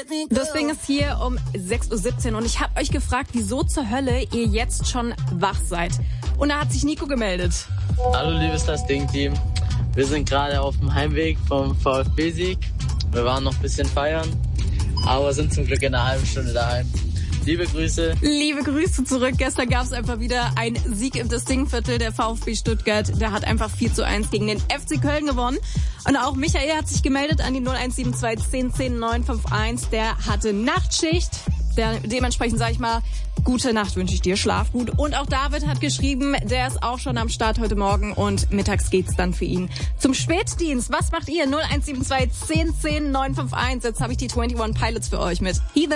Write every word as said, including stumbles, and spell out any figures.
Das Ding ist hier um sechs Uhr siebzehn und ich habe euch gefragt, wieso zur Hölle ihr jetzt schon wach seid. Und da hat sich Nico gemeldet. Hallo liebes Das Ding-Team. Wir sind gerade auf dem Heimweg vom VfB-Sieg. Wir waren noch ein bisschen feiern, aber sind zum Glück in einer halben Stunde daheim. Liebe Grüße. Liebe Grüße zurück. Gestern gab es einfach wieder einen Sieg im Das Ding-Viertel. Der VfB Stuttgart, der hat einfach vier zu eins gegen den F C Köln gewonnen. Und auch Michael hat sich gemeldet an die null eins sieben zwei zehn zehn neun fünf eins. Der hatte Nachtschicht. Der, dementsprechend sage ich mal, gute Nacht wünsche ich dir, schlaf gut. Und auch David hat geschrieben, der ist auch schon am Start heute Morgen und mittags geht's dann für ihn zum Spätdienst. Was macht ihr? null eins sieben zwei zehn zehn neun fünf eins. Jetzt habe ich die einundzwanzig Pilots für euch mit Heathen.